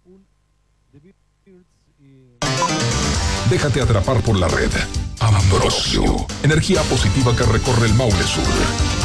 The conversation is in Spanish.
Déjate atrapar por la red. Ambrosio, energía positiva que recorre el Maule Sur.